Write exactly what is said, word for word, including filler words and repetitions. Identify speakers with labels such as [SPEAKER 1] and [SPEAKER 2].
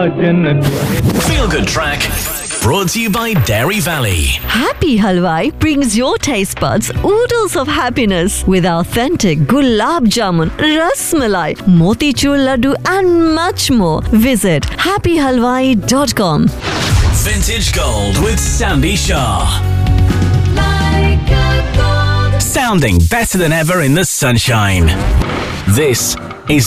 [SPEAKER 1] Feel Good Track, brought to you by Dairy Valley.
[SPEAKER 2] Happy Halwai brings your taste buds oodles of happiness with authentic gulab jamun, ras malai, motichur laddu and much more. Visit happy halwai dot com.
[SPEAKER 1] Vintage Gold with Sandy Shah. Sounding better than ever in the sunshine. This